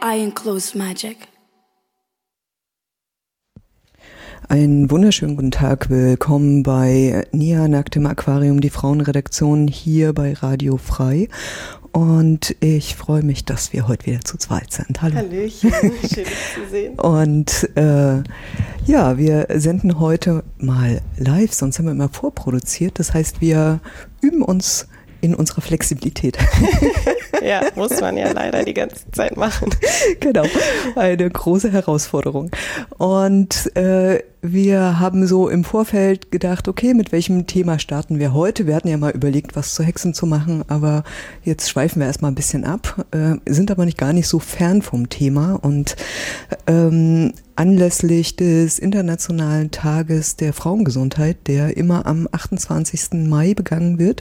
I enclose magic. Einen wunderschönen guten Tag, willkommen bei Nia Nackt im Aquarium, die Frauenredaktion hier bei Radio Frei. Und ich freue mich, dass wir heute wieder zu zweit sind. Hallo. Hallöchen, schön dich zu sehen. Und ja, wir senden heute mal live, sonst haben wir immer vorproduziert. Das heißt, wir üben uns in unserer Flexibilität. Ja, muss man ja leider die ganze Zeit machen. Genau, eine große Herausforderung. Und wir haben so im Vorfeld gedacht, okay, mit welchem Thema starten wir heute? Wir hatten ja mal überlegt, was zu Hexen zu machen, aber jetzt schweifen wir erstmal ein bisschen ab, sind aber gar nicht so fern vom Thema. Und anlässlich des Internationalen Tages der Frauengesundheit, der immer am 28. Mai begangen wird,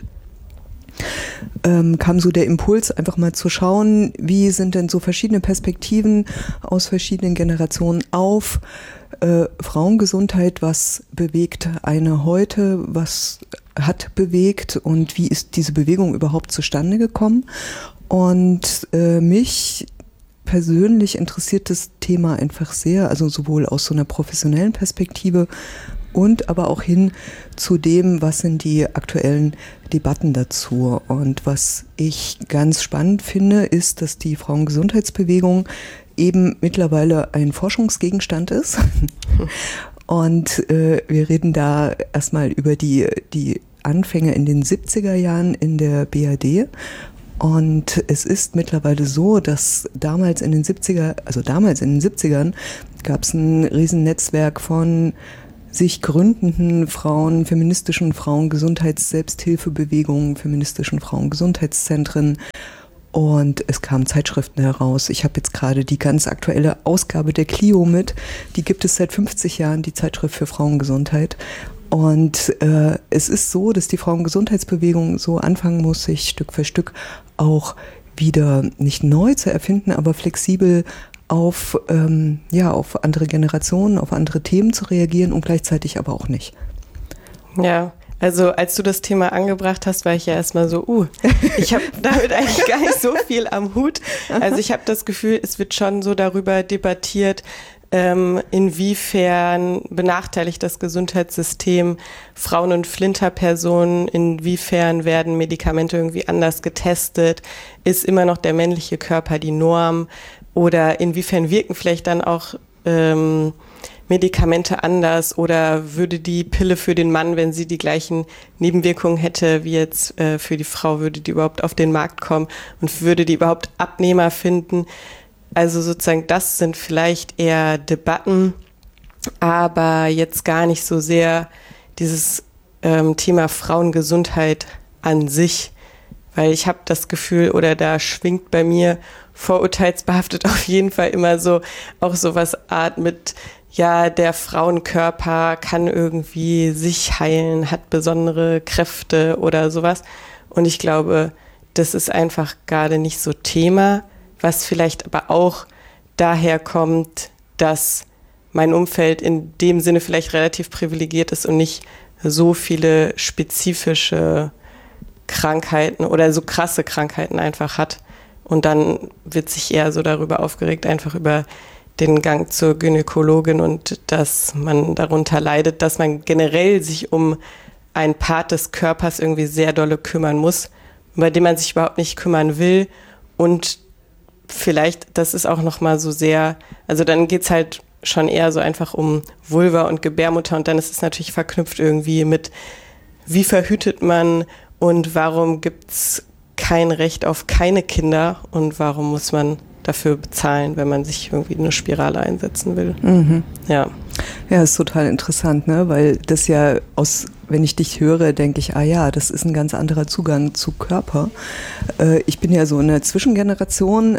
kam so der Impuls, einfach mal zu schauen, wie sind denn so verschiedene Perspektiven aus verschiedenen Generationen auf Frauengesundheit, was bewegt eine heute, was hat bewegt und wie ist diese Bewegung überhaupt zustande gekommen. Und mich persönlich interessiert das Thema einfach sehr, also sowohl aus so einer professionellen Perspektive und aber auch hin zu dem, was sind die aktuellen Debatten dazu. Und was ich ganz spannend finde, ist, dass die Frauengesundheitsbewegung eben mittlerweile ein Forschungsgegenstand ist. Und wir reden da erstmal über die Anfänge in den 70er Jahren in der BRD. Und es ist mittlerweile so, dass damals in den 70ern gab es ein Riesennetzwerk von sich gründenden Frauen, feministischen Frauengesundheits-Selbsthilfebewegungen, feministischen Frauengesundheitszentren und es kamen Zeitschriften heraus. Ich habe jetzt gerade die ganz aktuelle Ausgabe der Clio mit, die gibt es seit 50 Jahren, die Zeitschrift für Frauengesundheit. Und es ist so, dass die Frauengesundheitsbewegung so anfangen muss, sich Stück für Stück auch wieder nicht neu zu erfinden, aber flexibel auf andere Generationen, auf andere Themen zu reagieren und gleichzeitig aber auch nicht. Ja, also als du das Thema angebracht hast, war ich ja erstmal so, ich habe damit eigentlich gar nicht so viel am Hut. Also ich habe das Gefühl, es wird schon so darüber debattiert, inwiefern benachteiligt das Gesundheitssystem Frauen und Flinterpersonen, inwiefern werden Medikamente irgendwie anders getestet, ist immer noch der männliche Körper die Norm oder inwiefern wirken vielleicht dann auch Medikamente anders oder würde die Pille für den Mann, wenn sie die gleichen Nebenwirkungen hätte wie jetzt für die Frau, würde die überhaupt auf den Markt kommen und würde die überhaupt Abnehmer finden? Also sozusagen, das sind vielleicht eher Debatten, aber jetzt gar nicht so sehr dieses Thema Frauengesundheit an sich, weil ich habe das Gefühl, oder da schwingt bei mir vorurteilsbehaftet auf jeden Fall immer so, auch sowas Art mit, ja, der Frauenkörper kann irgendwie sich heilen, hat besondere Kräfte oder sowas. Und ich glaube, das ist einfach gerade nicht so Thema, was vielleicht aber auch daher kommt, dass mein Umfeld in dem Sinne vielleicht relativ privilegiert ist und nicht so viele spezifische Krankheiten oder so krasse Krankheiten einfach hat. Und dann wird sich eher so darüber aufgeregt, einfach über den Gang zur Gynäkologin und dass man darunter leidet, dass man generell sich um einen Part des Körpers irgendwie sehr dolle kümmern muss, bei dem man sich überhaupt nicht kümmern will. Und vielleicht, das ist auch nochmal so sehr, also dann geht's halt schon eher so einfach um Vulva und Gebärmutter und dann ist es natürlich verknüpft irgendwie mit, wie verhütet man und warum gibt's kein Recht auf keine Kinder und warum muss man dafür bezahlen, wenn man sich irgendwie eine Spirale einsetzen will. Mhm. Ja. Ja, ist total interessant, ne? Weil das ja wenn ich dich höre, denke ich, das ist ein ganz anderer Zugang zu Körper. Ich bin ja so in der Zwischengeneration,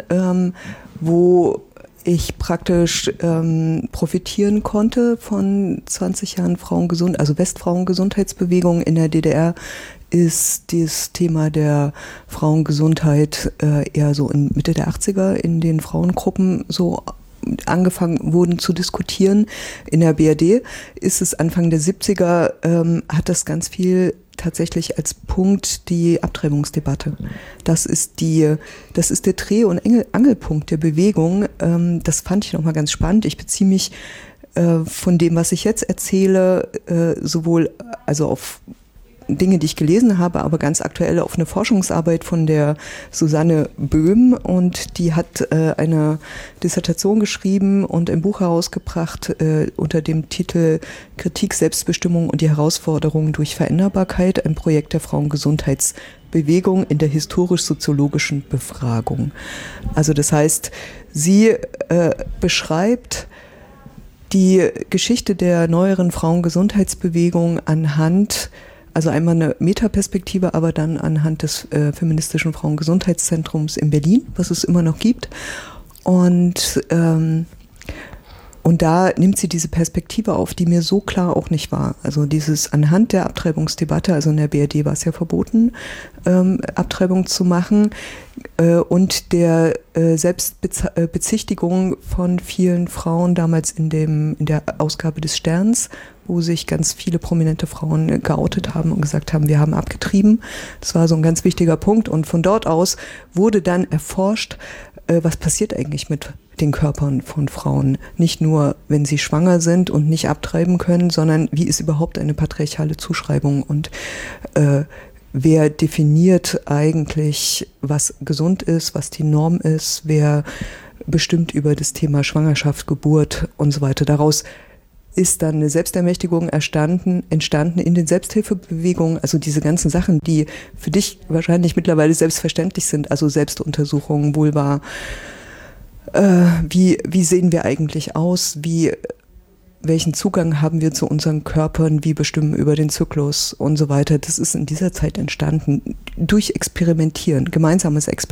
wo ich praktisch profitieren konnte von 20 Jahren Westfrauengesundheitsbewegung in der DDR, ist das Thema der Frauengesundheit eher so in Mitte der 80er in den Frauengruppen so angefangen wurden zu diskutieren. In der BRD ist es Anfang der 70er, hat das ganz viel tatsächlich als Punkt die Abtreibungsdebatte. Das ist der Dreh- und Angelpunkt der Bewegung. Das fand ich nochmal ganz spannend. Ich beziehe mich von dem, was ich jetzt erzähle, sowohl also auf Dinge, die ich gelesen habe, aber ganz aktuell auf eine Forschungsarbeit von der Susanne Böhm, und die hat eine Dissertation geschrieben und ein Buch herausgebracht unter dem Titel Kritik, Selbstbestimmung und die Herausforderungen durch Veränderbarkeit, ein Projekt der Frauengesundheitsbewegung in der historisch-soziologischen Befragung. Also das heißt, sie beschreibt die Geschichte der neueren Frauengesundheitsbewegung anhand, also einmal eine Metaperspektive, aber dann anhand des feministischen Frauengesundheitszentrums in Berlin, was es immer noch gibt. Und da nimmt sie diese Perspektive auf, die mir so klar auch nicht war. Also dieses anhand der Abtreibungsdebatte, also in der BRD war es ja verboten, Abtreibung zu machen, und der Selbstbezichtigung von vielen Frauen damals in der Ausgabe des Sterns, wo sich ganz viele prominente Frauen geoutet haben und gesagt haben, wir haben abgetrieben. Das war so ein ganz wichtiger Punkt. Und von dort aus wurde dann erforscht, was passiert eigentlich mit den Körpern von Frauen. Nicht nur, wenn sie schwanger sind und nicht abtreiben können, sondern wie ist überhaupt eine patriarchale Zuschreibung und wer definiert eigentlich, was gesund ist, was die Norm ist, wer bestimmt über das Thema Schwangerschaft, Geburt und so weiter. Daraus ist dann eine Selbstermächtigung entstanden in den Selbsthilfebewegungen, also diese ganzen Sachen, die für dich wahrscheinlich mittlerweile selbstverständlich sind, also Selbstuntersuchungen, Vulva, wie sehen wir eigentlich aus, welchen Zugang haben wir zu unseren Körpern, wie bestimmen über den Zyklus und so weiter. Das ist in dieser Zeit entstanden durch Experimentieren, gemeinsames Experimentieren.